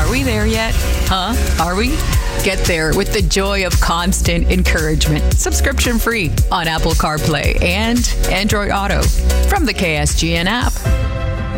Are we there yet? Huh? Are we? Get there with the joy of constant encouragement. Subscription free on Apple CarPlay and Android Auto from the KSGN app.